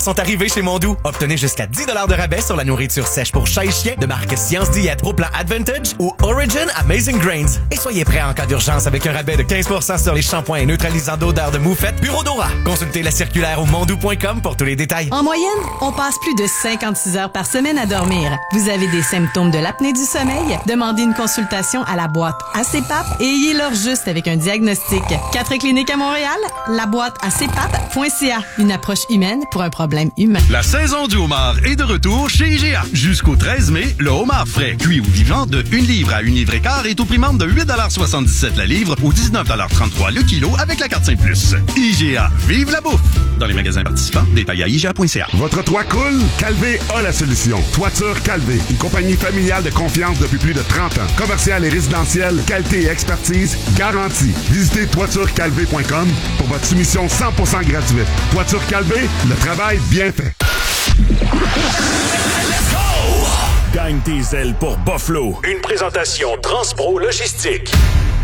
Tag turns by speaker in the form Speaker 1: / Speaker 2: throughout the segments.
Speaker 1: sont arrivés chez Mondou. Obtenez jusqu'à 10 $ de rabais sur la nourriture sèche pour chat et chien de marque Science Diète au plan Advantage ou Origin Amazing Grains. Et soyez prêts en cas d'urgence avec un rabais de 15% sur les shampoings et neutralisants d'odeur de moufette Bureau d'Ora. Consultez la circulaire au mondou.com pour tous les détails.
Speaker 2: En moyenne, on passe plus de 56 heures par semaine à dormir. Vous avez des symptômes de l'apnée du sommeil? Demandez une consultation à la boîte ACPAP et ayez-leur juste avec un diagnostic. 4 cliniques à Montréal, la boîte acpap.ca. Une approche humaine pour un problème humain.
Speaker 3: La saison du homard est de retour chez IGA. Jusqu'au 13 mai, le homard frais, cuit ou vivant de 1 livre à 1 livre et quart est au prix membre de 8,77 la livre ou 19,33 le kilo avec la carte Saint-Plus. IGA, vive la bouffe! Dans les magasins participants, détails à IGA.ca.
Speaker 4: Votre toit coule? Calvé a la solution. Toiture Calvé, une compagnie familiale de confiance depuis plus de 30 ans. Commercial et résidentiel, qualité et expertise garantie. Visitez toiturecalvé.com pour votre soumission 100% gratuite. Toiture Calvé, le travail bien fait.
Speaker 5: Gagne tes ailes pour Buffalo. Une présentation Transpro Logistique.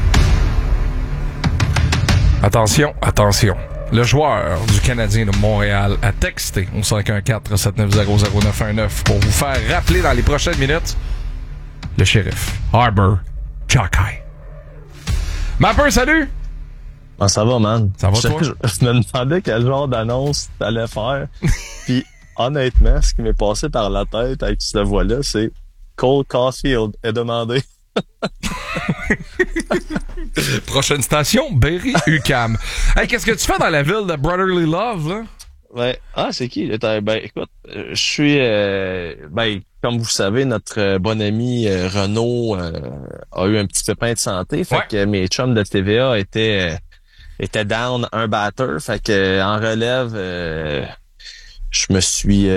Speaker 6: Attention, attention. Le joueur du Canadien de Montréal a texté au 514-790-0919 pour vous faire rappeler dans les prochaines minutes le shérif Harbour Chakai. Mapper, salut!
Speaker 7: Ah, ça va, man.
Speaker 6: Ça va, toi?
Speaker 7: Je me demandais quel genre d'annonce t'allais faire. Puis, honnêtement, ce qui m'est passé par la tête avec cette voix-là, c'est Cole Caulfield est demandé.
Speaker 6: Prochaine station, Berry-UQAM. Hey, qu'est-ce que tu fais dans la ville de Brotherly Love, là?
Speaker 7: Ouais. Ah, c'est qui? Ben, écoute, je suis, comme vous savez, notre bon ami Renaud a eu un petit pépin de santé. Fait que mes chums de TVA étaient down un batteur. Fait que en relève, je me suis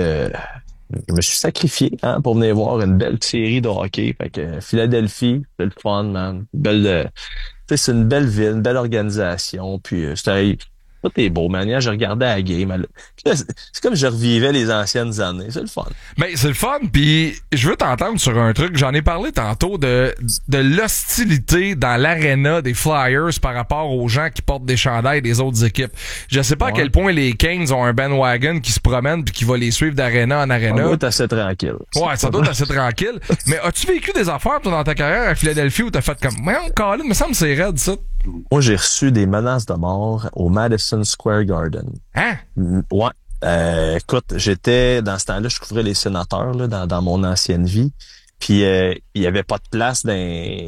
Speaker 7: sacrifié pour venir voir une belle série de hockey. Fait que Philadelphie, c'est le fun, man. C'est une belle ville, une belle organisation. Puis tout est beau, man. Hier, je regardais la game. C'est comme si je revivais les anciennes années. C'est le fun.
Speaker 6: Ben, c'est le fun, puis je veux t'entendre sur un truc. J'en ai parlé tantôt de l'hostilité dans l'aréna des Flyers par rapport aux gens qui portent des chandails des autres équipes. Je sais pas à quel point les Kings ont un bandwagon qui se promène puis qui va les suivre d'aréna en aréna.
Speaker 7: Ça doit être assez tranquille.
Speaker 6: Ouais, ça doit être assez tranquille. Mais as-tu vécu des affaires, toi, dans ta carrière à Philadelphie où t'as fait comme, Colin, me semble que c'est raide, ça?
Speaker 7: Moi, j'ai reçu des menaces de mort au Madison Square Garden.
Speaker 6: Hein?
Speaker 7: Ouais. Écoute, j'étais, dans ce temps-là, je couvrais les sénateurs, là, dans mon ancienne vie. Puis, il y avait pas de place à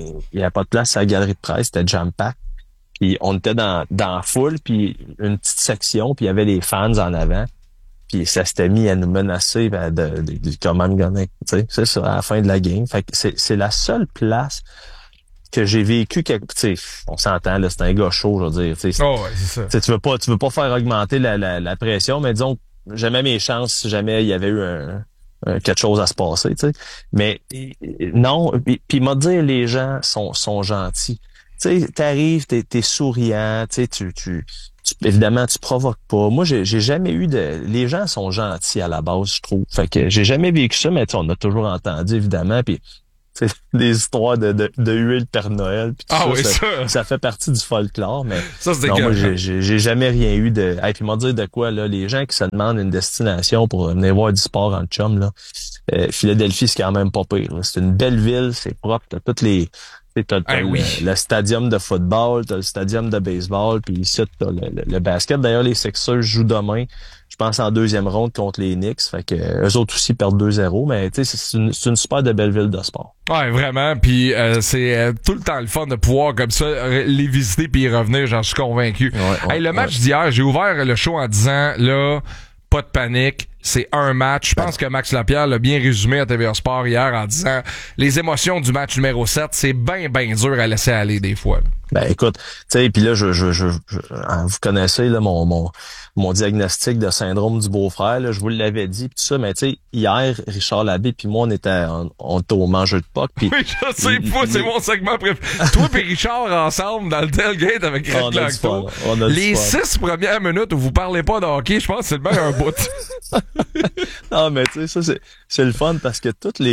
Speaker 7: la galerie de presse, c'était jam-pack. Puis, on était dans la foule, puis une petite section, puis il y avait les fans en avant. Puis, ça s'était mis à nous menacer de comment me gagner, tu sais, c'est ça, à la fin de la game. Fait que c'est la seule place que j'ai vécu on s'entend, là, c'est un gars chaud, je veux dire.
Speaker 6: C'est ça.
Speaker 7: Tu veux pas faire augmenter la pression, mais disons, jamais mes chances si jamais il y avait eu quelque chose à se passer, tu sais. Mais non, puis m'a dire les gens sont gentils. Tu sais, t'arrives, t'es souriant, tu sais, tu évidemment tu provoques pas. Moi, j'ai jamais eu les gens sont gentils à la base, je trouve. Fait que j'ai jamais vécu ça, mais on a toujours entendu évidemment, puis c'est des histoires de huile de Père Noël. Pis ça fait partie du folklore, mais
Speaker 6: ça, c'est
Speaker 7: non, moi, j'ai jamais rien eu de... Hey, puis m'en dire de quoi, là, les gens qui se demandent une destination pour venir voir du sport en chum, là, Philadelphie, c'est quand même pas pire. Là. C'est une belle ville, c'est propre, t'as toutes les... T'as le stadium de football, t'as le stadium de baseball, puis ici, t'as le basket. D'ailleurs, les Sixers jouent demain, je pense, en deuxième ronde contre les Knicks. Fait que eux autres aussi perdent 2-0, mais tu sais, c'est une super de belle ville de sport.
Speaker 6: Ouais, vraiment. Puis c'est tout le temps le fun de pouvoir comme ça les visiter puis y revenir, j'en suis convaincu. Le match d'hier, j'ai ouvert le show en disant là, pas de panique. C'est un match. Je pense que Max Lapierre l'a bien résumé à TVA Sport hier en disant les émotions du match numéro 7, c'est bien dur à laisser aller des fois. Là.
Speaker 7: Ben écoute, tu sais, puis là, vous connaissez là mon diagnostic de syndrome du beau-frère. Là, je vous l'avais dit, pis tout ça, mais tu sais, hier, Richard Labbé puis moi, on était au mangeur de POC. Pis,
Speaker 6: oui, je sais pas, c'est mon segment préféré. Toi et Richard ensemble dans le tailgate avec Red Clacto. Les 6 premières minutes où vous parlez pas de hockey, je pense que c'est le meilleur bout.
Speaker 7: Non, mais tu sais, ça, c'est le fun parce que toutes les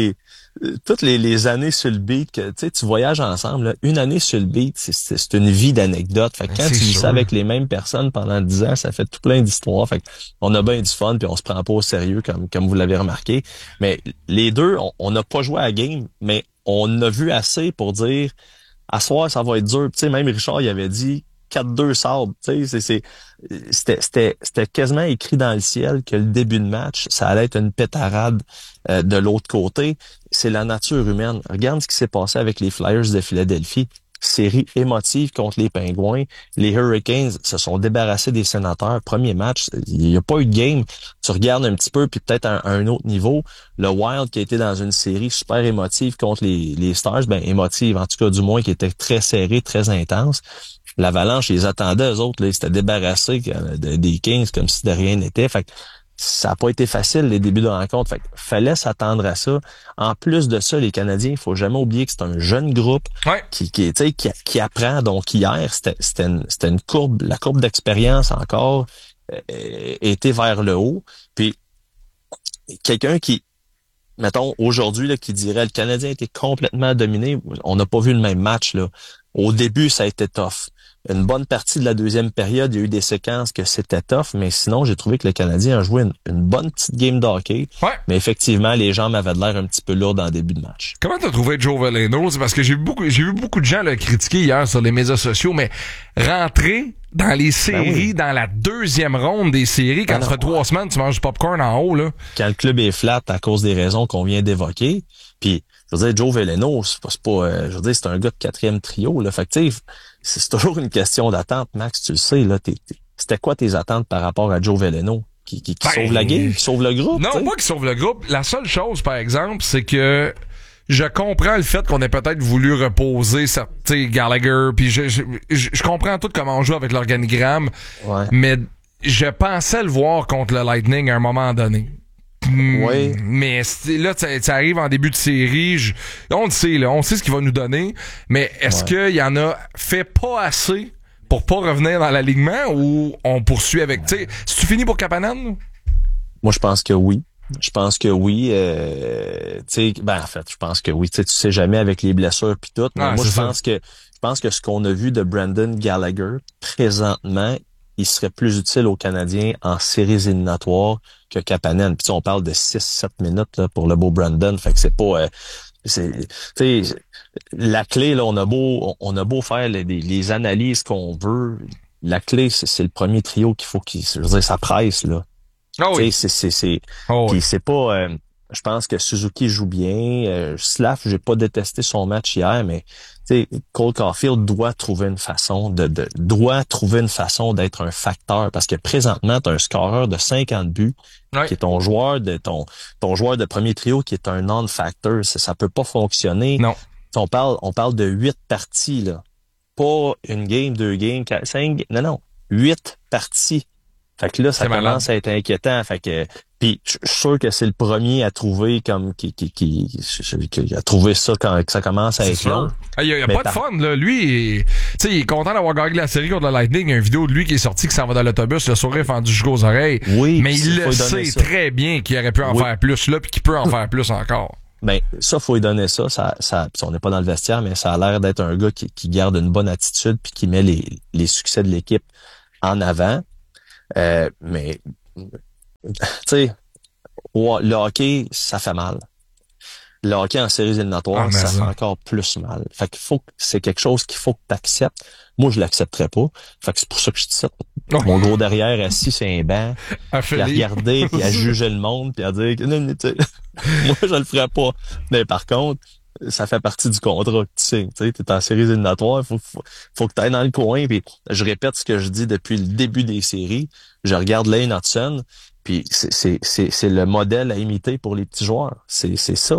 Speaker 7: toutes les années sur le beat, que tu voyages ensemble, là, une année sur le beat, c'est une vie d'anecdotes. Fait que quand tu vis ça avec les mêmes personnes pendant 10 ans, ça fait tout plein d'histoires. Fait que on a bien du fun, puis on se prend pas au sérieux, comme vous l'avez remarqué. Mais les deux, on n'a pas joué à la game, mais on a vu assez pour dire, à soir, ça va être dur. Tu sais, même Richard, il avait dit 4-2 Sabres. Tu sais, c'était quasiment écrit dans le ciel que le début de match, ça allait être une pétarade de l'autre côté. C'est la nature humaine. Regarde ce qui s'est passé avec les Flyers de Philadelphie. Série émotive contre les Pingouins. Les Hurricanes se sont débarrassés des Sénateurs. Premier match, il n'y a pas eu de game. Tu regardes un petit peu, puis peut-être à un autre niveau. Le Wild qui a été dans une série super émotive contre les Stars, ben émotive, en tout cas du moins, qui était très serrée, très intense. L'Avalanche, ils attendaient, eux autres, là, ils s'étaient débarrassés des Kings comme si de rien n'était. Fait que ça n'a pas été facile, les débuts de rencontre. Fait que fallait s'attendre à ça. En plus de ça, les Canadiens, il faut jamais oublier que c'est un jeune groupe qui apprend. Donc hier, c'était une courbe, la courbe d'expérience encore était vers le haut. Puis quelqu'un qui, mettons, aujourd'hui, là, qui dirait le Canadien a été complètement dominé, on n'a pas vu le même match, là. Au début, ça a été tough. Une bonne partie de la deuxième période, il y a eu des séquences que c'était tough, mais sinon, j'ai trouvé que le Canadien a joué une bonne petite game de hockey. Ouais. Mais effectivement, les jambes avaient l'air un petit peu lourdes en début de match.
Speaker 6: Comment t'as trouvé Joe Veleno? C'est parce que j'ai vu beaucoup de gens le critiquer hier sur les médias sociaux, mais rentrer dans les séries, dans la deuxième ronde des séries, quand ça fait 3 semaines, tu manges du popcorn en haut, là.
Speaker 7: Quand le club est flat à cause des raisons qu'on vient d'évoquer, puis je veux dire, Joe Veleno, je veux dire, c'est un gars de 4e trio, là. Fait que, tu sais, c'est toujours une question d'attente, Max, tu le sais, là. C'était quoi tes attentes par rapport à Joe Veleno? Qui sauve la game, qui sauve le groupe?
Speaker 6: Non, pas qui sauve le groupe. La seule chose, par exemple, c'est que je comprends le fait qu'on ait peut-être voulu reposer certains Gallagher, puis je comprends tout comment on joue avec l'organigramme, mais je pensais le voir contre le Lightning à un moment donné.
Speaker 7: Oui.
Speaker 6: Mais là, ça arrive en début de série. On le sait, là, on sait ce qu'il va nous donner. Mais est-ce qu'il y en a fait pas assez pour pas revenir dans l'alignement ou on poursuit avec... Tu sais, si tu finis pour Kapanen?
Speaker 7: Moi, je pense que oui. Je pense que oui. En fait, je pense que oui. Tu sais jamais avec les blessures puis tout. Mais moi, je pense que ce qu'on a vu de Brendan Gallagher présentement, il serait plus utile aux Canadiens en séries éliminatoires que Kapanen. Puis on parle de 6-7 minutes là, pour le beau Brandon. Fait que c'est pas... la clé, là, on a beau faire les analyses qu'on veut. La clé, c'est le premier trio qu'il faut je veux dire, ça presse, là.
Speaker 6: Oh oui.
Speaker 7: Puis c'est pas... je pense que Suzuki joue bien. Slav, j'ai pas détesté son match hier, mais Cole Caulfield doit trouver une façon d'être un facteur, parce que présentement, tu as un scoreur de 50 buts qui est ton joueur de premier trio qui est un non-factor. Ça peut pas fonctionner.
Speaker 6: Non.
Speaker 7: On parle de 8 parties, là. Pas une game, 2 games, 5, non. 8 parties. Fait que là, ça commence à être inquiétant. Fait que, puis je suis sûr que c'est le premier à trouver qui a trouvé ça quand ça commence à être long.
Speaker 6: Il y a pas de fun, là. Lui, tu sais, il est content d'avoir gagné la série contre le Lightning. Il y a une vidéo de lui qui est sortie qui s'en va dans l'autobus, le sourire fendu jusqu'aux oreilles.
Speaker 7: Oui.
Speaker 6: Mais il le sait très bien qu'il aurait pu en faire plus là, puis qu'il peut en faire plus encore.
Speaker 7: Ben, ça, faut lui donner ça. On n'est pas dans le vestiaire, mais ça a l'air d'être un gars qui garde une bonne attitude puis qui met les succès de l'équipe en avant. Mais, tu sais, le hockey, ça fait mal. Le hockey en séries éliminatoires, ça fait encore plus mal. Fait qu'il c'est quelque chose qu'il faut que tu acceptes. Moi, je l'accepterais pas. Fait que c'est pour ça que je dis ça. Mon gros derrière assis sur un banc, puis à regarder, puis à juger le monde, puis à dire que non, moi, je le ferais pas. Mais par contre, ça fait partie du contrat que tu signes. Tu sais, t'es en séries éliminatoires, faut que tu ailles dans le coin. Puis je répète ce que je dis depuis le début des séries. Je regarde Lane Hudson, puis c'est le modèle à imiter pour les petits joueurs. C'est ça.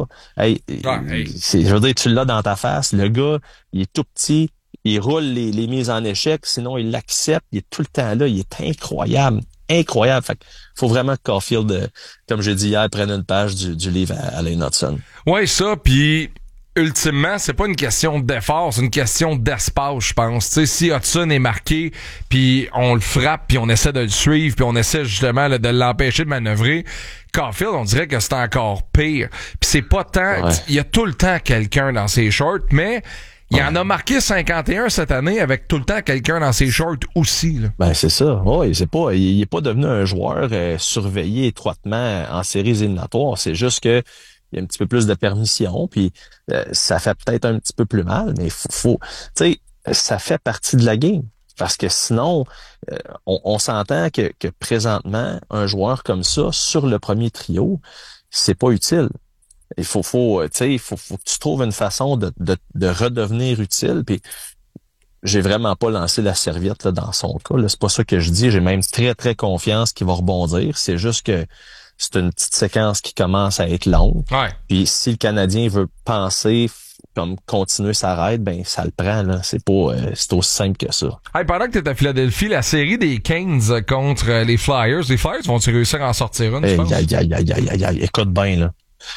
Speaker 7: Je veux dire, tu l'as dans ta face. Le gars, il est tout petit, il roule les mises en échec, sinon il l'accepte, il est tout le temps là, il est incroyable. Incroyable. Fait faut vraiment que Caulfield, comme j'ai dit hier, prenne une page du livre à Lane Hudson.
Speaker 6: Ouais, ça, puis ultimement, c'est pas une question d'effort, c'est une question d'espace, je pense. Tu sais, si Hudson est marqué, puis on le frappe, puis on essaie de le suivre, puis on essaie justement là, de l'empêcher de manœuvrer, Caulfield, on dirait que c'est encore pire. Puis c'est pas tant... Il y a tout le temps quelqu'un dans ses shorts, mais... Il en a marqué 51 cette année avec tout le temps quelqu'un dans ses shorts aussi. Là.
Speaker 7: Ben c'est ça. Ouais, il est pas devenu un joueur surveillé étroitement en séries éliminatoires. C'est juste que il y a un petit peu plus de permission, puis ça fait peut-être un petit peu plus mal, mais faut tu sais, ça fait partie de la game. Parce que sinon, on s'entend que présentement, un joueur comme ça, sur le premier trio, c'est pas utile. Il faut que tu trouves une façon de redevenir utile. Puis j'ai vraiment pas lancé la serviette là, dans son cas. Là. C'est pas ça que je dis. J'ai même très, très confiance qu'il va rebondir. C'est juste que c'est une petite séquence qui commence à être longue.
Speaker 6: Ouais.
Speaker 7: Puis si le Canadien veut penser comme continuer sa raid, ben ça le prend. Là. C'est aussi simple que ça.
Speaker 6: Hey, pendant que t'es à Philadelphie, la série des Canes contre les Flyers vont-ils réussir à en sortir une, je pense?
Speaker 7: Écoute bien, là.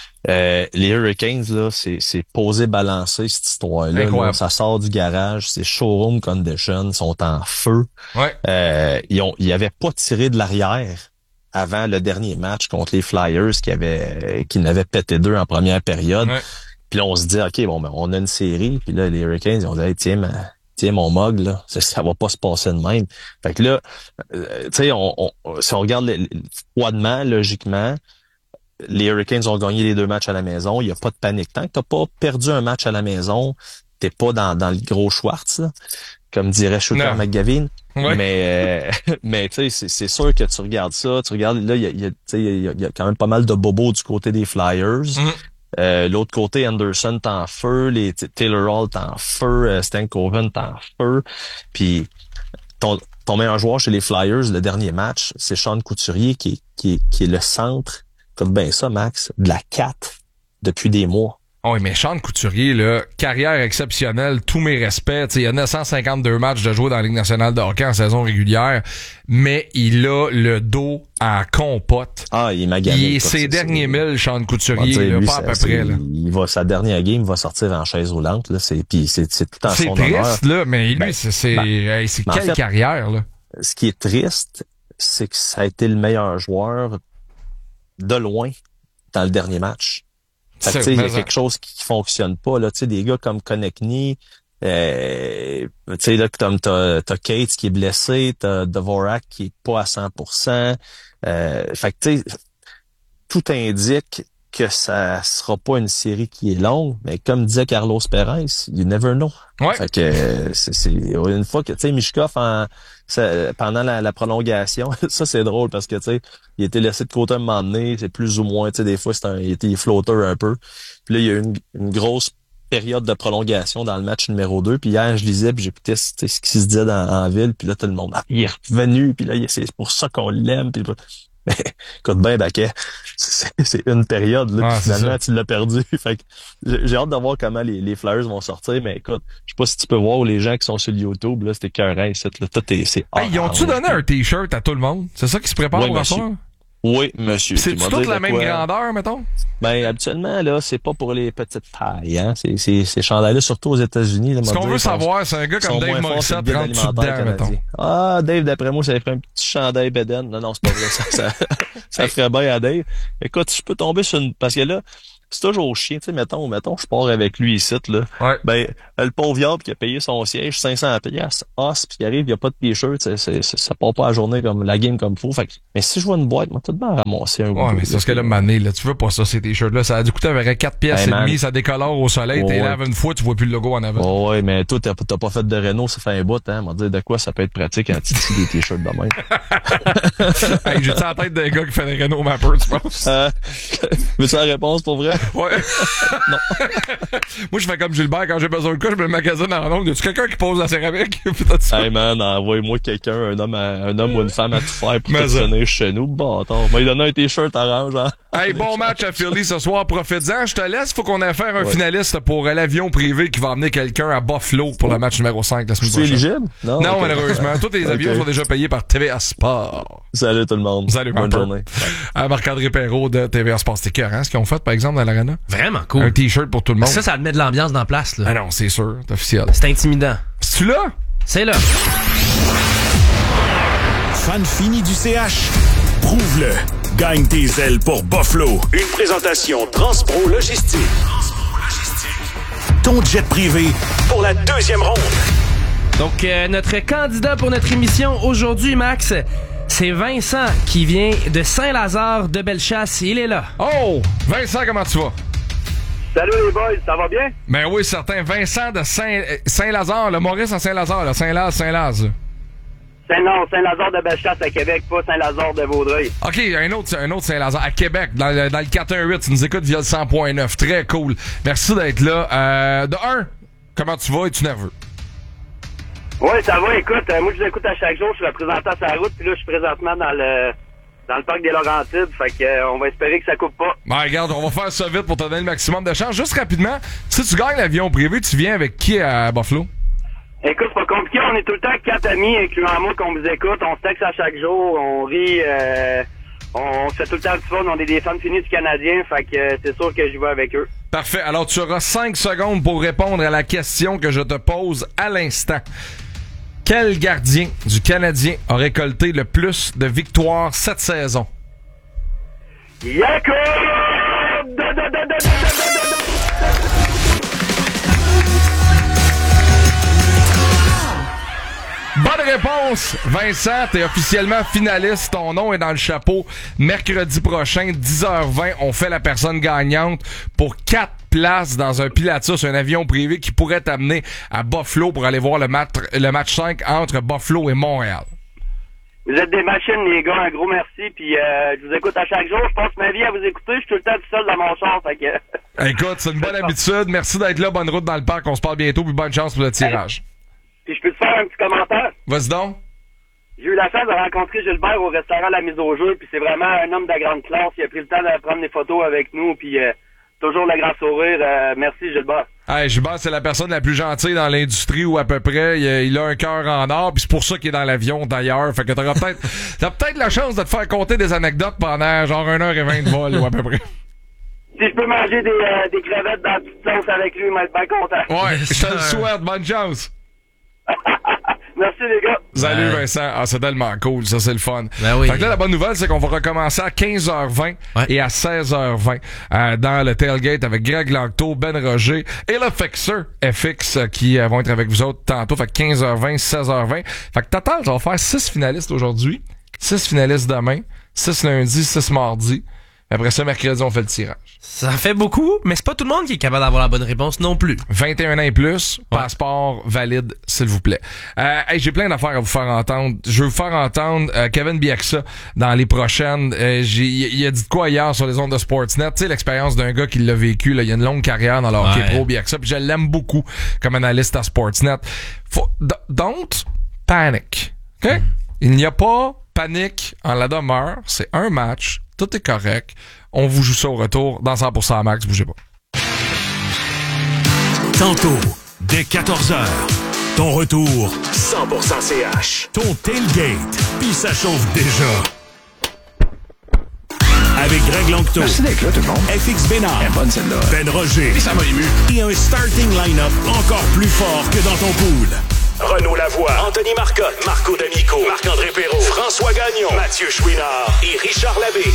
Speaker 7: Les Hurricanes, là, c'est posé balancer cette histoire-là. Là, ça sort du garage, c'est showroom condition, sont en feu.
Speaker 6: Ouais.
Speaker 7: Ils avaient pas tiré de l'arrière avant le dernier match contre les Flyers qui n'avaient pété 2 en première période.
Speaker 6: Ouais.
Speaker 7: Puis là, on se dit, OK, bon, ben, on a une série. Puis là, les Hurricanes, ils ont dit, hey, tiens, mon mug, là, ça va pas se passer de même. Fait que là, tu sais, si on regarde froidement, logiquement, les Hurricanes ont gagné les 2 matchs à la maison. Il n'y a pas de panique. Tant que t'as pas perdu un match à la maison, t'es pas dans le gros Schwartz, là, comme dirait Shooter McGavin.
Speaker 6: Ouais.
Speaker 7: Mais tu sais, c'est sûr que tu regardes ça. Tu regardes, là, il y a quand même pas mal de bobos du côté des Flyers. L'autre côté, Anderson t'es en feu. Taylor Hall t'es en feu. Stankoven t'es en feu. Puis ton meilleur joueur chez les Flyers, le dernier match, c'est Sean Couturier qui est le centre. Comme bien ça, Max, de la 4 depuis des mois.
Speaker 6: Oui, mais Sean Couturier, là, carrière exceptionnelle, tous mes respects. Il y a 952 matchs de jouer dans la Ligue nationale de hockey en saison régulière, mais il a le dos en compote.
Speaker 7: Ah, il est magané.
Speaker 6: Ses derniers 1000, Sean Couturier, là, pas à peu près. Là.
Speaker 7: Sa dernière game va sortir en chaise roulante. Là, puis c'est tout en son honneur.
Speaker 6: C'est triste, là, mais lui, c'est quelle en fait, carrière, là?
Speaker 7: Ce qui est triste, c'est que ça a été le meilleur joueur de loin dans le dernier match. Fait que, il y a quelque chose qui fonctionne pas, là. Tu sais, des gars comme Konechny, tu sais, là, comme t'as Cates qui est blessé, t'as Dvorak qui est pas à 100%. Fait que, tu sais, tout indique que ça sera pas une série qui est longue, mais comme disait Carlos Perez, you never know.
Speaker 6: Ouais.
Speaker 7: Fait que, c'est une fois que, tu sais, Michkov, pendant la prolongation, ça c'est drôle parce que, tu sais, il était laissé de côté à un moment donné, c'est plus ou moins, tu sais, des fois, il était flotteur un peu. Puis là, il y a eu une grosse période de prolongation dans le match numéro 2. Puis hier, je lisais, puis j'écoutais ce qui se disait en ville, puis là, tout le monde, il est revenu, puis là, c'est pour ça qu'on l'aime, puis mais écoute bien, Baquet, c'est une période, là, puis finalement, tu l'as perdu. Fait que j'ai hâte de voir comment les Flyers vont sortir, mais écoute, je sais pas si tu peux voir les gens qui sont sur YouTube, là, c'était écœurant, c'est
Speaker 6: ils ont-tu donné un t-shirt à tout le monde? C'est ça qui se prépare pour soir?
Speaker 7: Oui, monsieur.
Speaker 6: C'est-tu toute la même grandeur, mettons?
Speaker 7: Ben, habituellement, là, c'est pas pour les petites tailles, hein. Ces chandails-là, surtout aux États-Unis, là.
Speaker 6: Ce qu'on veut savoir, c'est un gars comme Dave Morissette rentre dedans, mettons.
Speaker 7: Ah, Dave, d'après moi, ça ferait un petit chandail bédaine. Non, c'est pas vrai. Ça ferait bien à Dave. Écoute, je peux tomber sur parce que là, c'est toujours chiant, tu sais, mettons, je pars avec lui ici, là.
Speaker 6: Ouais.
Speaker 7: Ben, le pauvre viable qui a payé son siège 500$, puis qui arrive, il y a pas de t-shirt, ça part pas la journée comme la game comme faut. Fait que, mais si je vois une boîte, moi, tout de même ramasser un
Speaker 6: ouais, mais c'est parce que là, mané, là, tu veux pas ça, ces t-shirts-là. Ça a dû coûter avec 4 pièces et demie, ça décolore au soleil, t'es laves une fois, tu vois plus le logo en avant.
Speaker 7: Oh, ouais, mais toi, t'as pas fait de Renault, ça fait un bout, hein. M'a dire de quoi ça peut être pratique quand tu des t-shirts de même.
Speaker 6: Hey, j'ai-tu en tête d'un gars qui fait des Renault Mapper, tu penses?
Speaker 7: Veux-tu la réponse pour vrai?
Speaker 6: Ouais. Non. Moi, je fais comme Gilbert, quand j'ai besoin de quoi, je me magasine en ongle. Y a-tu quelqu'un qui pose la céramique?
Speaker 7: Hey man, envoie-moi quelqu'un, un homme ou une femme à tout faire pour te sonner chez nous. Bâtard. M'a donné un t-shirt orange, hein.
Speaker 6: Hey, bon match à Philly ce soir. Profites-en. Je te laisse. Faut qu'on aille faire un finaliste pour l'avion privé qui va emmener quelqu'un à Buffalo pour le match numéro 5 la semaine prochaine.
Speaker 7: C'est éligible? Non, okay.
Speaker 6: Malheureusement. Tous les avions sont déjà payés par TVA Sport.
Speaker 7: Salut tout le monde.
Speaker 6: Salut,
Speaker 7: bonne journée.
Speaker 6: Marc-André Perrault de TVA Sport. C'était écœurant ce qu'ils ont fait, par exemple, dans l'arena.
Speaker 8: Vraiment cool.
Speaker 6: Un T-shirt pour tout le monde.
Speaker 8: Ça te met de l'ambiance dans la place, là.
Speaker 6: Ah non, c'est sûr, c'est officiel.
Speaker 8: C'est intimidant.
Speaker 6: C'est-tu là?
Speaker 8: C'est là.
Speaker 5: Fan fini du CH? Prouve-le. Gagne tes ailes pour Buffalo. Une présentation Transpro Logistique. Ton jet privé pour la deuxième ronde.
Speaker 8: Donc, notre candidat pour notre émission aujourd'hui, Max, c'est Vincent qui vient de Saint-Lazare de Bellechasse. Il est là.
Speaker 6: Oh! Vincent, comment tu vas?
Speaker 9: Salut les boys, ça va bien?
Speaker 6: Ben oui, certain. Vincent de Saint-Lazare, le Maurice à Saint-Lazare, là. Saint-Laz.
Speaker 9: Saint-Lazare de Bellechasse à Québec, pas Saint-Lazare de Vaudreuil.
Speaker 6: OK, un autre Saint-Lazare à Québec, dans le 418. Tu nous écoutes via le 100.9. Très cool. Merci d'être là. De un, comment tu vas? Es-tu nerveux?
Speaker 9: Oui, ça va. Écoute, moi, je vous écoute à chaque jour. Je suis représentant sur la route, puis là, je suis présentement dans le parc des Laurentides. Fait que on va espérer que ça coupe pas.
Speaker 6: Ben, regarde, on va faire ça vite pour te donner le maximum de chance. Juste rapidement, si tu gagnes l'avion privé, tu viens avec qui à Buffalo?
Speaker 9: Écoute, c'est pas compliqué. On est tout le temps 4 amis, incluant moi, qu'on vous écoute. On se texte à chaque jour. On rit. On se fait tout le temps du fun. On est des fans finis du Canadien. Fait que c'est sûr que je vais avec eux.
Speaker 6: Parfait. Alors, tu auras 5 secondes pour répondre à la question que je te pose à l'instant. Quel gardien du Canadien a récolté le plus de victoires cette saison?
Speaker 9: Jacob!
Speaker 6: Bonne réponse, Vincent. T'es officiellement finaliste. Ton nom est dans le chapeau. Mercredi prochain, 10h20, on fait la personne gagnante pour 4 places dans un Pilatus, un avion privé qui pourrait t'amener à Buffalo pour aller voir le match 5 entre Buffalo et Montréal.
Speaker 9: Vous êtes des machines, les gars. Un gros merci. Puis je vous écoute à chaque jour. Je passe ma vie à vous écouter. Je suis tout le temps tout seul dans mon char. Fait que...
Speaker 6: Écoute, c'est une bonne habitude. Merci d'être là. Bonne route dans le parc. On se parle bientôt. Puis bonne chance pour le tirage.
Speaker 9: Puis je peux te faire un petit commentaire?
Speaker 6: Vas-y donc.
Speaker 9: J'ai eu la chance de rencontrer Gilbert au restaurant La Mise au Jeu, puis c'est vraiment un homme de grande classe. Il a pris le temps de prendre des photos avec nous, puis toujours le grand sourire. Merci Gilbert.
Speaker 6: Hey, Gilbert, c'est la personne la plus gentille dans l'industrie ou à peu près. Il a un cœur en or, puis c'est pour ça qu'il est dans l'avion d'ailleurs. Fait que t'as peut-être la chance de te faire compter des anecdotes pendant genre 1h20 de vol ou à peu près.
Speaker 9: Si je peux manger des crevettes dans la petite sauce avec lui, il va être bien content.
Speaker 6: Ouais, je te le souhaite. Bonne chance.
Speaker 9: Merci les gars.
Speaker 6: Salut Vincent. Ah, c'est tellement cool, ça c'est le fun.
Speaker 8: Ben oui.
Speaker 6: Fait que là, la bonne nouvelle, c'est qu'on va recommencer à 15h20 et à 16h20 dans le tailgate avec Greg Lanctot, Ben Roger et le Fixer FX qui vont être avec vous autres tantôt. Fait que 15h20, 16h20. Fait que total, on va faire 6 finalistes aujourd'hui, 6 finalistes demain, 6 lundi, 6 mardi. Après ça, mercredi, on fait le tirage.
Speaker 8: Ça fait beaucoup, mais c'est pas tout le monde qui est capable d'avoir la bonne réponse non plus.
Speaker 6: 21 ans et plus, passeport valide, s'il vous plaît. Hey, j'ai plein d'affaires à vous faire entendre. Je veux vous faire entendre Kevin Bieksa dans les prochaines. Il a dit de quoi hier sur les ondes de Sportsnet. Tu sais, l'expérience d'un gars qui l'a vécu. Là, il a une longue carrière dans le hockey pro, Bieksa, puis je l'aime beaucoup comme analyste à Sportsnet. Don't panic. OK? Il n'y a pas panique en la demeure. C'est un match. Tout est correct. On vous joue ça au retour dans 100% Max. Bougez pas.
Speaker 5: Tantôt, dès 14h, ton retour 100% CH. Ton tailgate, puis ça chauffe déjà. Avec Greg Lanctot.
Speaker 10: Merci d'être là, tout le monde.
Speaker 5: FX Bénard.
Speaker 10: Bonne celle-là.
Speaker 5: Ben Roger.
Speaker 10: Et ça m'a ému.
Speaker 5: Et un starting line-up encore plus fort que dans ton pool. Renaud Lavoie, Anthony Marcotte, Marco D'Amico, Marc-André Perrault, François Gagnon, Mathieu Chouinard et Richard Labbé.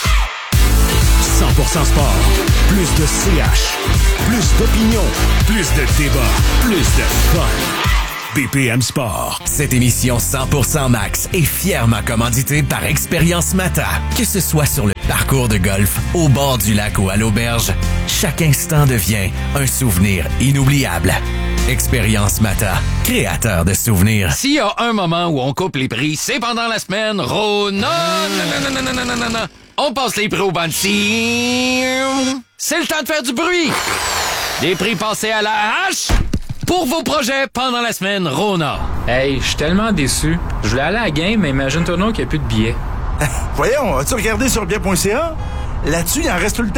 Speaker 5: 100% sport. Plus de CH. Plus d'opinion. Plus de débat. Plus de fun. BPM Sport.
Speaker 1: Cette émission 100% Max est fièrement commanditée par Expérience Mata. Que ce soit sur le parcours de golf, au bord du lac ou à l'auberge, chaque instant devient un souvenir inoubliable. Expérience Mata, créateur de souvenirs.
Speaker 11: S'il y a un moment où on coupe les prix, c'est pendant la semaine Rona. Non. On passe les prix au banc-ci. C'est le temps de faire du bruit. Des prix passés à la hache pour vos projets pendant la semaine Rona.
Speaker 12: Hey, je suis tellement déçu. Je voulais aller à la game, mais imagine-toi non qu'il n'y a plus de billets.
Speaker 13: Voyons, as-tu regardé sur bien.ca? Là-dessus, il en reste tout le temps.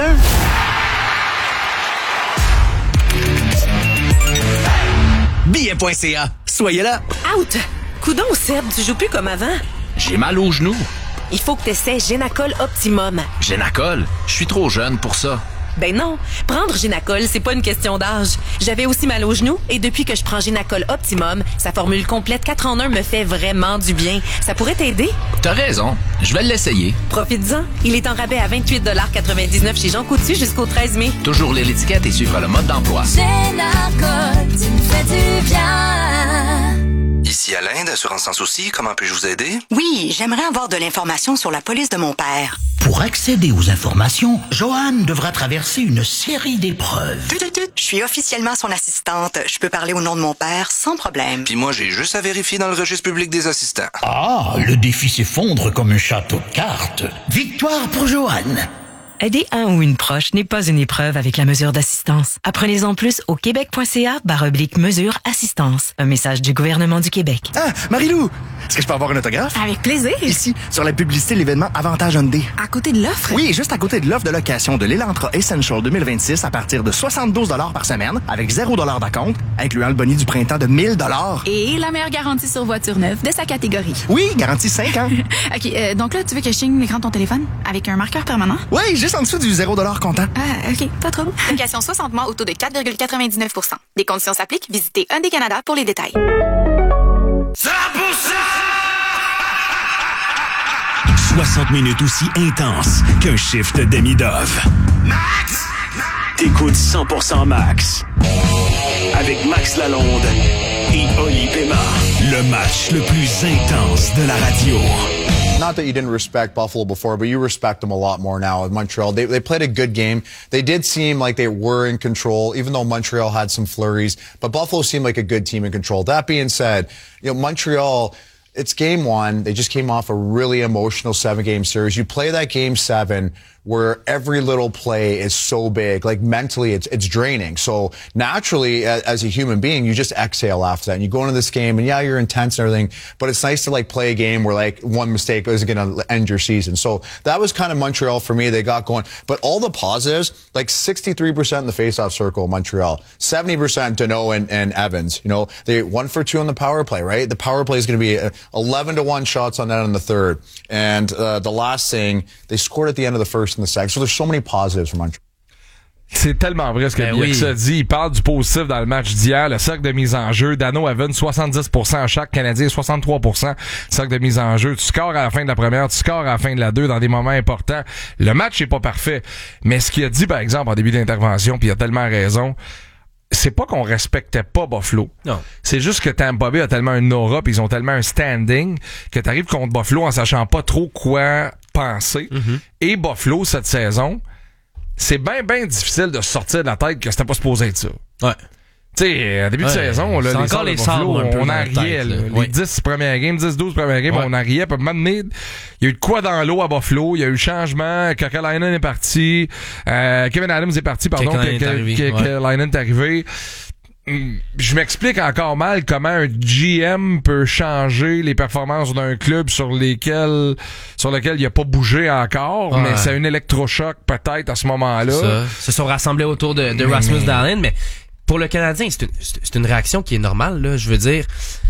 Speaker 1: Billet.ca. Soyez là.
Speaker 14: Out! Coudon, Seb, tu joues plus comme avant.
Speaker 11: J'ai mal aux genoux.
Speaker 14: Il faut que tu essaies Génacol Optimum.
Speaker 11: Génacol? Je suis trop jeune pour ça.
Speaker 14: Ben non, prendre Génacol, c'est pas une question d'âge. J'avais aussi mal aux genoux et depuis que je prends Génacol Optimum, sa formule complète 4 en 1 me fait vraiment du bien. Ça pourrait t'aider?
Speaker 11: T'as raison, je vais l'essayer.
Speaker 14: Profites-en. Il est en rabais à 28,99 chez Jean Coutu jusqu'au 13 mai.
Speaker 11: Toujours lire l'étiquette et suivre le mode d'emploi.
Speaker 10: Génacol, tu me fais du bien.
Speaker 15: Ici Alain d'Assurance Sans Souci, comment puis-je vous aider?
Speaker 16: Oui, j'aimerais avoir de l'information sur la police de mon père.
Speaker 17: Pour accéder aux informations, Joanne devra traverser une série d'épreuves.
Speaker 16: Je suis officiellement son assistante. Je peux parler au nom de mon père sans problème.
Speaker 15: Puis moi, j'ai juste à vérifier dans le registre public des assistants.
Speaker 17: Ah, le défi s'effondre comme un château de cartes. Victoire pour Joanne.
Speaker 18: Aider un ou une proche n'est pas une épreuve avec la mesure d'assistance. Apprenez-en plus au québec.ca/mesure assistance. Un message du gouvernement du Québec.
Speaker 13: Ah, Marie-Lou, est-ce que je peux avoir un autographe?
Speaker 19: Avec plaisir.
Speaker 13: Ici, sur la publicité de l'événement Avantage Hyundai.
Speaker 19: À côté de l'offre?
Speaker 13: Oui, juste à côté de l'offre de location de l'Elantra Essential 2026 à partir de 72 $ par semaine, avec 0 $ d'acompte, incluant le boni du printemps de 1000 $.
Speaker 19: Et la meilleure garantie sur voiture neuve de sa catégorie.
Speaker 13: Oui, garantie 5 ans.
Speaker 19: OK, donc là, tu veux que je signe l'écran de ton téléphone avec un marqueur permanent?
Speaker 13: Oui, juste en dessous du 0 $ comptant.
Speaker 19: Ah, OK, pas trop. Location 60 mois au taux de 4,99 %. Des conditions s'appliquent. Visitez Hyundai Canada pour les détails.
Speaker 5: 60 minutes aussi intenses qu'un shift demi-dove. Max! T'écoutes 100% Max. Avec Max Lalonde et Oli Pema. Le match le plus intense de la radio.
Speaker 20: Not that you didn't respect Buffalo before, but you respect them a lot more now with Montreal. They played a good game. They did seem like they were in control, even though Montreal had some flurries. But Buffalo seemed like a good team in control. That being said, Montreal, it's game one. They just came off a really emotional 7-game series. You play that game 7 where every little play is so big, like mentally it's draining. So naturally, as a human being, you just exhale after that. And you go into this game and yeah, you're intense and everything, but it's nice to like play a game where like one mistake isn't going to end your season. So that was kind of Montreal for me. They got going, but all the positives, like 63% in the faceoff circle, Montreal, 70% Deneau and Evans, they 1 for 2 on the power play, right? The power play is going to be 11-1 shots on that in the third. And the last thing, they scored at the end of the first and the second. So there's so many positives from Montreal.
Speaker 6: C'est tellement vrai ce que Bieksa dit. Il parle du positif dans le match d'hier, le cercle de mise en jeu. Dano Evans, 70% à chaque, Canadien 63%. Cercle de mise en jeu. Tu scores à la fin de la première, tu scores à la fin de la 2 dans des moments importants. Le match est pas parfait. Mais ce qu'il a dit, par exemple, en début d'intervention, puis il a tellement raison, c'est pas qu'on respectait pas Buffalo. Non. C'est juste que Tampa Bay a tellement un aura pis ils ont tellement un standing que t'arrives contre Buffalo en sachant pas trop quoi penser. Mm-hmm. Et Buffalo, cette saison, c'est bien difficile de sortir de la tête que c'était pas supposé être ça. Ouais. Tu sais, à début de saison, là,
Speaker 8: encore les Buffalo,
Speaker 6: on en riait. Les 10 premières games, 10-12 premières games, on en riait. Puis maintenant, il y a eu de quoi dans l'eau à Buffalo. Il y a eu le changement. Kakalainen est parti. Kevin Adams est parti, pardon. Kakalainen est arrivé. Je m'explique encore mal comment un GM peut changer les performances d'un club sur lequel il a pas bougé encore, mais c'est un électrochoc peut-être à ce moment-là.
Speaker 8: Se sont rassemblés autour de Rasmus Dahlin, mais pour le Canadien, c'est une réaction qui est normale, là. Je veux dire,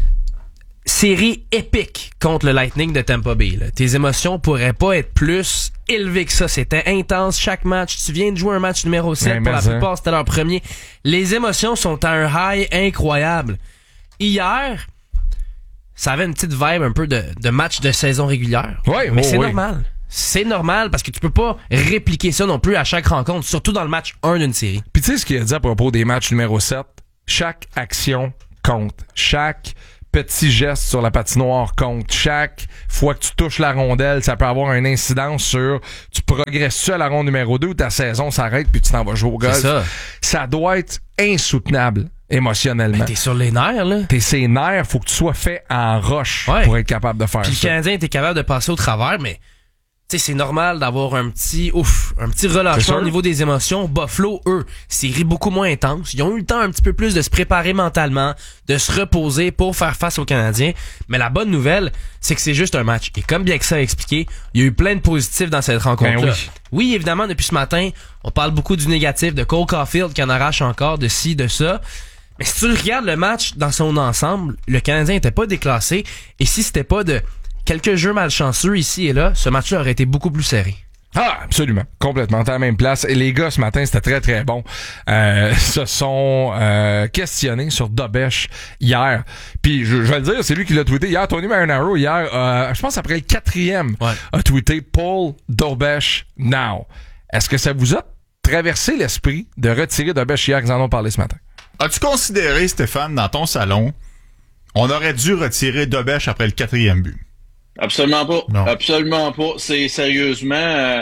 Speaker 8: série épique contre le Lightning de Tampa Bay, là. Tes émotions pourraient pas être plus élevées que ça. C'était intense chaque match. Tu viens de jouer un match numéro 7. Pour la plupart, c'était leur premier. Les émotions sont à un high incroyable. Hier, ça avait une petite vibe un peu de match de saison régulière. Mais c'est normal. C'est normal parce que tu peux pas répliquer ça non plus à chaque rencontre, surtout dans le match 1 d'une série.
Speaker 6: Puis tu sais ce qu'il a dit à propos des matchs numéro 7? Chaque action compte. Chaque petit geste sur la patinoire compte. Chaque fois que tu touches la rondelle, ça peut avoir une incidence sur tu progresses-tu à la ronde numéro 2 ou ta saison s'arrête puis tu t'en vas jouer au golf.
Speaker 8: C'est ça.
Speaker 6: Ça doit être insoutenable émotionnellement.
Speaker 8: Ben, t'es sur les nerfs, là.
Speaker 6: T'es sur les nerfs, faut que tu sois fait en roche pour être capable de faire ça.
Speaker 8: Puis le Canadien était capable de passer au travers, mais tu sais, c'est normal d'avoir un petit relâchement au niveau des émotions. Buffalo, eux, série beaucoup moins intense. Ils ont eu le temps un petit peu plus de se préparer mentalement, de se reposer pour faire face aux Canadiens. Mais la bonne nouvelle, c'est que c'est juste un match. Et comme Bieksa a expliqué, il y a eu plein de positifs dans cette rencontre-là. Oui, évidemment, depuis ce matin, on parle beaucoup du négatif, de Cole Caulfield qui en arrache encore, de ci, de ça. Mais si tu regardes le match dans son ensemble, le Canadien était pas déclassé. Et si c'était pas de quelques jeux malchanceux ici et là, ce match-là aurait été beaucoup plus serré.
Speaker 6: Ah, absolument. Complètement. T'es à la même place. Et les gars, ce matin, c'était très, très bon. Se sont questionnés sur Dobesh hier. Puis, je vais le dire, c'est lui qui l'a tweeté hier. Tony Marinaro, hier, je pense après le 4e, a tweeté « Pull Dobesh now ». Est-ce que ça vous a traversé l'esprit de retirer Dobesh hier qu'ils en ont parlé ce matin?
Speaker 2: As-tu considéré, Stéphane, dans ton salon, on aurait dû retirer Dobesh après le 4e but?
Speaker 21: Absolument pas.
Speaker 2: Non.
Speaker 21: Absolument pas. C'est sérieusement,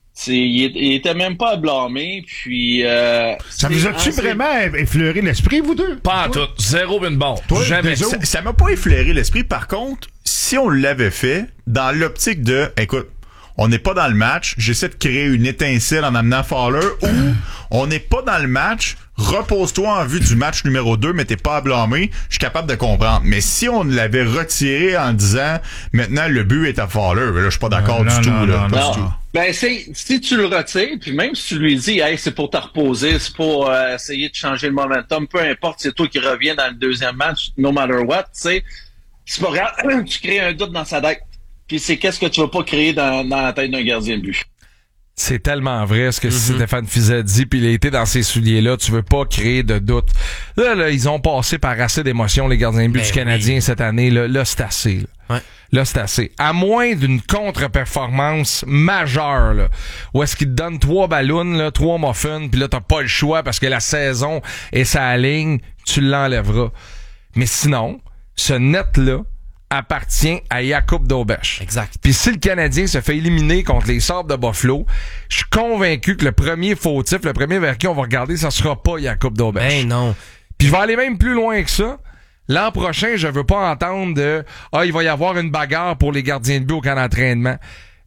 Speaker 21: il était même pas à blâmer. Puis
Speaker 22: ça vous a-tu vraiment effleuré l'esprit, vous deux?
Speaker 6: Pas en tout. Zéro une bombe.
Speaker 2: Jamais. Ça m'a pas effleuré l'esprit. Par contre, si on l'avait fait dans l'optique de, écoute, on n'est pas dans le match, j'essaie de créer une étincelle en amenant Fowler, ou on n'est pas dans le match, repose-toi en vue du match numéro 2, mais t'es pas à blâmer, je suis capable de comprendre. Mais si on l'avait retiré en disant, maintenant le but est à Fowler, là, je suis pas d'accord du tout.
Speaker 21: Non. Ben, si tu le retires, puis même si tu lui dis, hey, c'est pour te reposer, c'est pour essayer de changer le momentum, peu importe, c'est toi qui reviens dans le deuxième match, no matter what, tu sais, c'est pas grave, tu crées un doute dans sa tête. Puis c'est qu'est-ce que tu vas pas créer dans la tête d'un gardien de but.
Speaker 6: C'est tellement vrai ce que Stéphane Fiset dit, puis il a été dans ces souliers-là. Tu veux pas créer de doute. Là, ils ont passé par assez d'émotions, les gardiens de but du Canadien cette année. Là, c'est assez. Là. Là, c'est assez. À moins d'une contre-performance majeure, là, où est-ce qu'ils te donnent 3 ballons, là, 3 muffins, puis là, t'as pas le choix parce que la saison est sa ligne, tu l'enlèveras. Mais sinon, ce net-là appartient à Jakub Dobesh.
Speaker 8: Exact.
Speaker 6: Puis si le Canadien se fait éliminer contre les Sabres de Buffalo, je suis convaincu que le premier fautif, le premier vers qui on va regarder, ça sera pas Jakub Dobesh.
Speaker 8: Ben non.
Speaker 6: Puis je vais aller même plus loin que ça. L'an prochain, je veux pas entendre de il va y avoir une bagarre pour les gardiens de but au camp d'entraînement.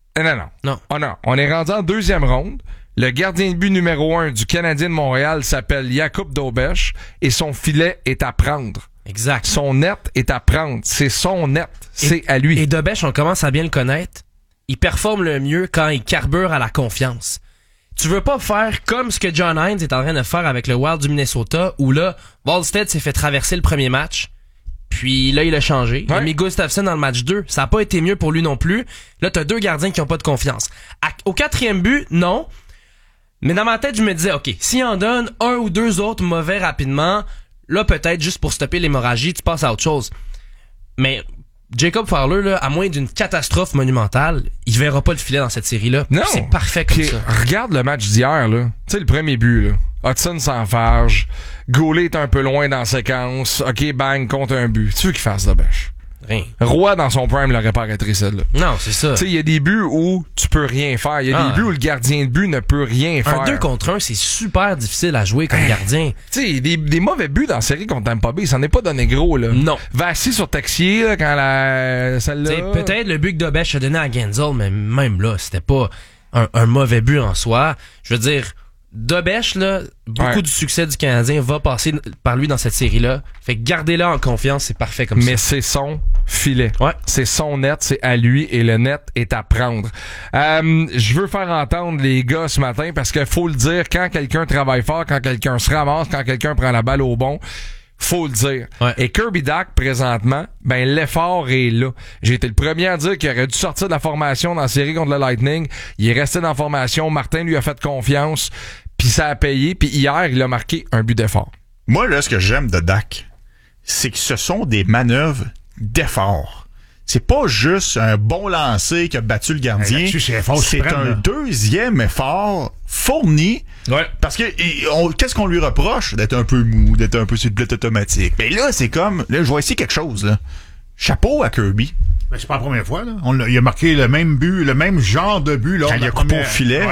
Speaker 6: Non. Oh non. On est rendu en 2e ronde. Le gardien de but numéro 1 du Canadien de Montréal s'appelle Jakub Dobesh et son filet est à prendre.
Speaker 8: Exact.
Speaker 6: Son net est à prendre. C'est son net. C'est à lui.
Speaker 8: Et Dobesh, on commence à bien le connaître. Il performe le mieux quand il carbure à la confiance. Tu veux pas faire comme ce que John Hines est en train de faire avec le Wild du Minnesota, où là, Wallstead s'est fait traverser le premier match. Puis là, il a changé. Il a mis Gustafsson dans le match 2. Ça a pas été mieux pour lui non plus. Là, t'as 2 gardiens qui ont pas de confiance. Au 4e but, non. Mais dans ma tête, je me disais, OK, s'il en donne 1 ou 2 autres mauvais rapidement, là, peut-être, juste pour stopper l'hémorragie, tu passes à autre chose. Mais Jacob Fowler, là, à moins d'une catastrophe monumentale, il verra pas le filet dans cette série-là.
Speaker 6: Non.
Speaker 8: C'est parfait comme ça.
Speaker 6: Regarde le match d'hier, là. Tu sais, le premier but, là. Hudson s'enfarge. Goulet est un peu loin dans la séquence. OK, bang, compte un but. Tu veux qu'il fasse Dobesh?
Speaker 8: Rien.
Speaker 6: Roy, dans son prime, l'aurait pas arrêté celle-là.
Speaker 8: Non, c'est ça.
Speaker 6: Tu sais, il y a des buts où tu peux rien faire. Il y a des buts où le gardien de but ne peut rien faire.
Speaker 8: Un 2 contre 1, c'est super difficile à jouer comme gardien.
Speaker 6: Tu sais, des mauvais buts dans la série contre Tampa Bay, ça n'est pas donné gros, là.
Speaker 8: Non.
Speaker 6: Va assis sur Texier, là, quand celle-là.
Speaker 8: T'sais, peut-être le but que Dobesh a donné à Genzel, mais même là, c'était pas un mauvais but en soi. Je veux dire, Dobesh, là, beaucoup du succès du Canadien va passer par lui dans cette série-là. Fait que gardez-le en confiance, c'est parfait comme ça.
Speaker 6: Mais c'est son filet.
Speaker 8: Ouais.
Speaker 6: C'est son net, c'est à lui et le net est à prendre. Je veux faire entendre les gars ce matin parce qu'il faut le dire, quand quelqu'un travaille fort, quand quelqu'un se ramasse, quand quelqu'un prend la balle au bon, faut le dire.
Speaker 8: Ouais.
Speaker 6: Et Kirby Dach, présentement, ben l'effort est là. J'ai été le premier à dire qu'il aurait dû sortir de la formation dans la série contre le Lightning. Il est resté dans la formation. Martin lui a fait confiance. Puis ça a payé. Puis hier, il a marqué un but d'effort.
Speaker 2: Moi, là, ce que j'aime de Dach, c'est que ce sont des manœuvres d'effort. C'est pas juste un bon lancer qui a battu le gardien. C'est un deuxième effort fourni.
Speaker 22: Ouais.
Speaker 2: Parce que qu'est-ce qu'on lui reproche? D'être un peu mou, d'être un peu sur le pilote automatique. Mais là, c'est comme, là, je vois ici quelque chose, là. Chapeau à Kirby.
Speaker 22: Ben, c'est pas la première fois, là. Il a marqué le même but, le même genre de but, là.
Speaker 2: Quand il a coupé au filet.